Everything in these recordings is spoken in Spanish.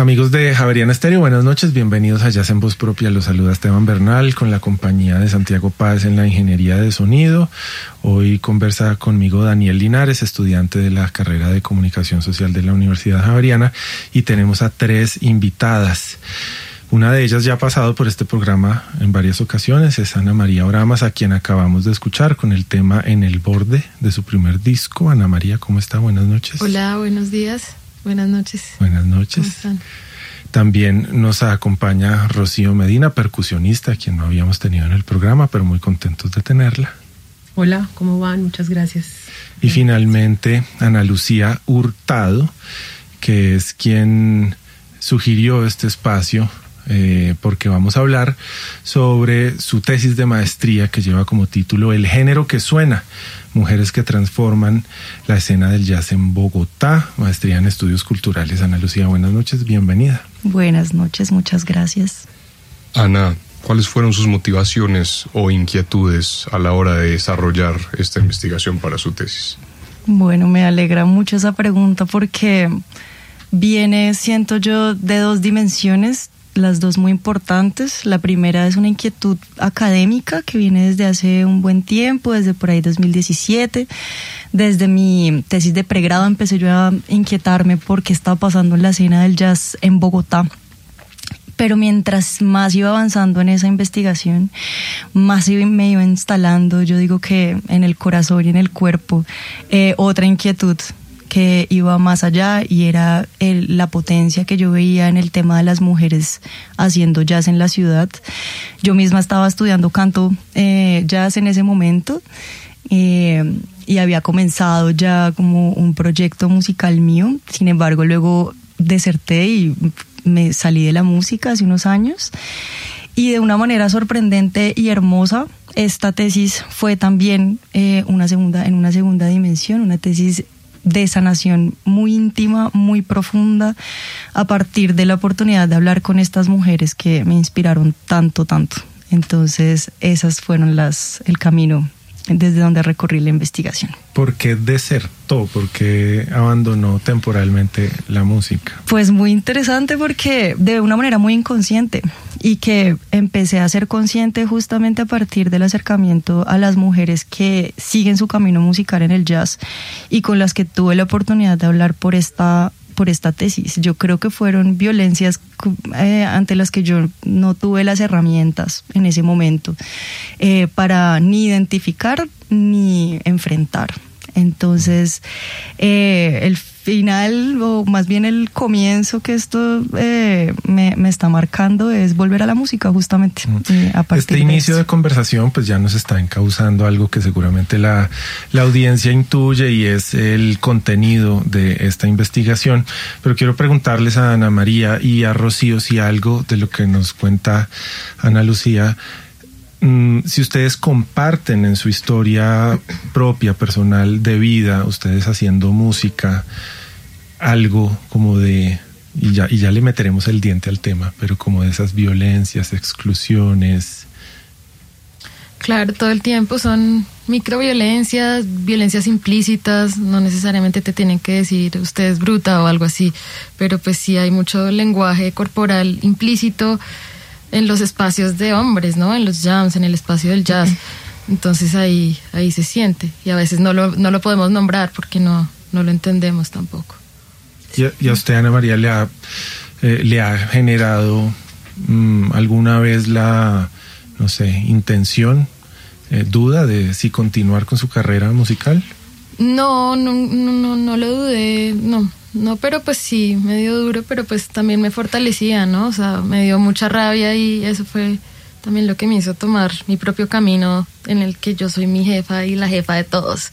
Amigos de Javeriana Estéreo, buenas noches, bienvenidos a Jazz en Voz Propia. Los saluda Esteban Bernal con la compañía de Santiago Páez en la ingeniería de sonido. Hoy conversa conmigo Daniel Linares, estudiante de la carrera de Comunicación Social de la Universidad Javeriana, y tenemos a 3 invitadas. Una de ellas ya ha pasado por este programa en varias ocasiones, es Ana María Oramas, a quien acabamos de escuchar con el tema En el Borde de su primer disco. Ana María, ¿cómo está? Buenas noches. Hola, buenos días. Buenas noches. Buenas noches. ¿Cómo están? También nos acompaña Rocío Medina, percusionista, a quien no habíamos tenido en el programa, pero muy contentos de tenerla. Hola, ¿cómo van? Muchas gracias. Y finalmente, Ana Lucía Hurtado, que es quien sugirió este espacio, porque vamos a hablar sobre su tesis de maestría que lleva como título El género que suena, mujeres que transforman la escena del jazz en Bogotá, maestría en estudios culturales. Ana Lucía, buenas noches, bienvenida. Buenas noches, muchas gracias. Ana, ¿cuáles fueron sus motivaciones o inquietudes a la hora de desarrollar esta investigación para su tesis? Bueno, me alegra mucho esa pregunta porque viene, siento yo, de 2 dimensiones, las 2 muy importantes. La primera es una inquietud académica que viene desde hace un buen tiempo, desde por ahí 2017. Desde mi tesis de pregrado empecé yo a inquietarme por qué estaba pasando en la escena del jazz en Bogotá. Pero mientras más iba avanzando en esa investigación, más me iba instalando, yo digo que en el corazón y en el cuerpo, otra inquietud que iba más allá, y era la potencia que yo veía en el tema de las mujeres haciendo jazz en la ciudad. Yo misma estaba estudiando canto jazz en ese momento, y había comenzado ya como un proyecto musical mío. Sin embargo, luego deserté y me salí de la música hace unos años, y de una manera sorprendente y hermosa esta tesis fue también en una segunda dimensión, una tesis de sanación muy íntima, muy profunda, a partir de la oportunidad de hablar con estas mujeres que me inspiraron tanto. Entonces, esas fueron el camino desde donde recorrí la investigación. ¿Por qué desertó? ¿Por qué abandonó temporalmente la música? Pues muy interesante, porque de una manera muy inconsciente, y que empecé a ser consciente justamente a partir del acercamiento a las mujeres que siguen su camino musical en el jazz y con las que tuve la oportunidad de hablar por esta tesis. Yo creo que fueron violencias ante las que yo no tuve las herramientas en ese momento para ni identificar ni enfrentar. Entonces, el final, o más bien el comienzo que esto me está marcando, es volver a la música, justamente. A partir este inicio de conversación pues ya nos está encauzando algo que seguramente la audiencia intuye, y es el contenido de esta investigación. Pero quiero preguntarles a Ana María y a Rocío si algo de lo que nos cuenta Ana Lucía, si ustedes comparten en su historia propia, personal, de vida, ustedes haciendo música, algo como de, y ya le meteremos el diente al tema, pero como de esas violencias, exclusiones. Claro, todo el tiempo son microviolencias, violencias implícitas, no necesariamente te tienen que decir usted es bruta o algo así, pero pues sí hay mucho lenguaje corporal implícito en los espacios de hombres, ¿no? En los jams, en el espacio del jazz. Entonces ahí se siente, y a veces no lo podemos nombrar porque no lo entendemos tampoco. ¿Y a usted, Ana María, le ha generado alguna vez la, no sé, intención, duda de si continuar con su carrera musical? No lo dudé, no, pero pues sí, me dio duro, pero pues también me fortalecía, ¿no? O sea, me dio mucha rabia, y eso fue también lo que me hizo tomar mi propio camino, en el que yo soy mi jefa y la jefa de todos.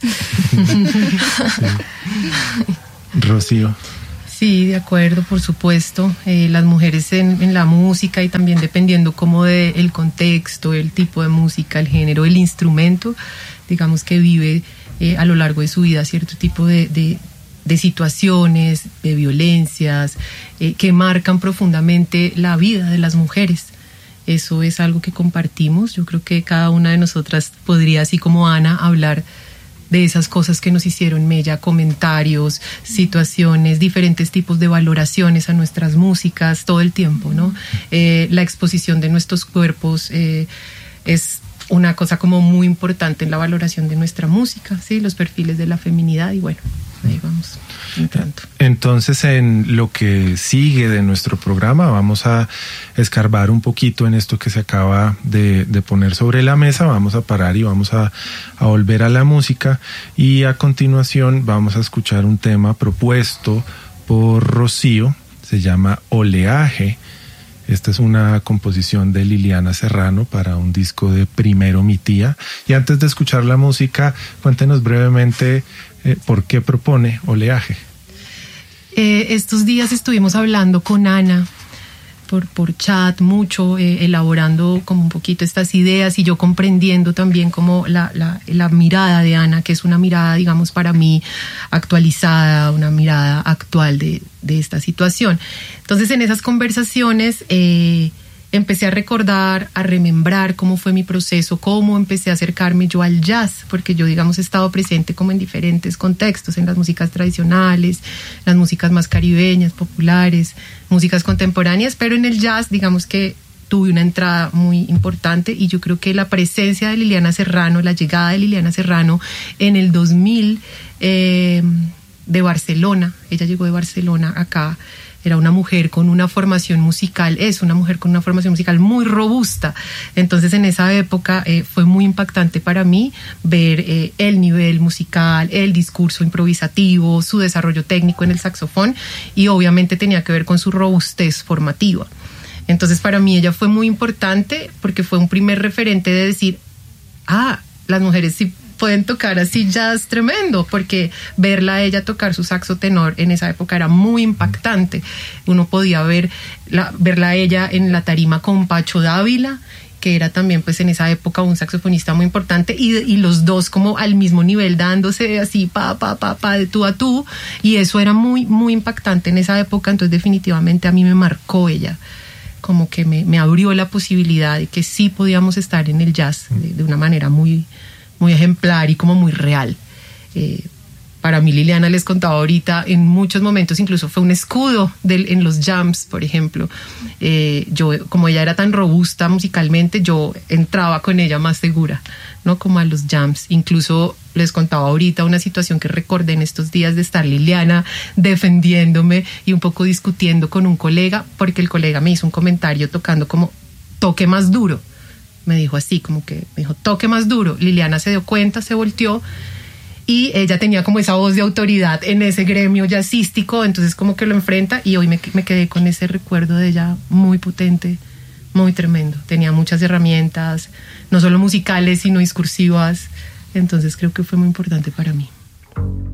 Rocío. Sí, de acuerdo, por supuesto. Las mujeres en la música, y también dependiendo como del contexto, el tipo de música, el género, el instrumento, digamos que vive a lo largo de su vida cierto tipo de situaciones, de violencias, que marcan profundamente la vida de las mujeres. Eso es algo que compartimos. Yo creo que cada una de nosotras podría, así como Ana, hablar de esas cosas que nos hicieron mella, comentarios, situaciones, diferentes tipos de valoraciones a nuestras músicas todo el tiempo, ¿no? La exposición de nuestros cuerpos es una cosa como muy importante en la valoración de nuestra música, ¿sí? Los perfiles de la feminidad y bueno, ahí vamos entrando. Entonces, en lo que sigue de nuestro programa vamos a escarbar un poquito en esto que se acaba de poner sobre la mesa, vamos a parar y vamos a volver a la música y a continuación vamos a escuchar un tema propuesto por Rocío, se llama Oleaje. Esta es una composición de Liliana Serrano para un disco de Primero mi tía. Y antes de escuchar la música, cuéntenos brevemente por qué propone Oleaje. Estos días estuvimos hablando con Ana por chat mucho, elaborando como un poquito estas ideas y yo comprendiendo también como la mirada de Ana, que es una mirada, digamos, para mí actualizada, una mirada actual de esta situación. Entonces, en esas conversaciones empecé a recordar, a remembrar cómo fue mi proceso, cómo empecé a acercarme yo al jazz, porque yo, digamos, he estado presente como en diferentes contextos, en las músicas tradicionales, las músicas más caribeñas, populares, músicas contemporáneas, pero en el jazz, digamos que tuve una entrada muy importante y yo creo que la presencia de Liliana Serrano, la llegada de Liliana Serrano en el 2000 de Barcelona, ella llegó de Barcelona acá, era una mujer con una formación musical, es una mujer con una formación musical muy robusta. Entonces en esa época fue muy impactante para mí ver el nivel musical, el discurso improvisativo, su desarrollo técnico en el saxofón y obviamente tenía que ver con su robustez formativa. Entonces para mí ella fue muy importante porque fue un primer referente de decir, las mujeres sí pueden tocar así jazz tremendo, porque verla a ella tocar su saxo tenor en esa época era muy impactante. Uno podía verla a ella en la tarima con Pacho Dávila, que era también pues en esa época un saxofonista muy importante y los dos como al mismo nivel dándose así de tú a tú y eso era muy muy impactante en esa época. Entonces definitivamente a mí me marcó ella, como que me abrió la posibilidad de que sí podíamos estar en el jazz de una manera muy muy ejemplar y como muy real. Para mí Liliana, les contaba ahorita, en muchos momentos incluso fue un escudo en los jams, por ejemplo. Yo, como ella era tan robusta musicalmente, yo entraba con ella más segura, ¿no? Como a los jams. Incluso les contaba ahorita una situación que recordé en estos días de estar Liliana defendiéndome y un poco discutiendo con un colega, porque el colega me hizo un comentario tocando como toque más duro. Me dijo así, como que me dijo, toque más duro. Liliana se dio cuenta, se volteó y ella tenía como esa voz de autoridad en ese gremio jazzístico, entonces como que lo enfrenta y hoy me quedé con ese recuerdo de ella muy potente, muy tremendo. Tenía muchas herramientas, no solo musicales, sino discursivas, entonces creo que fue muy importante para mí.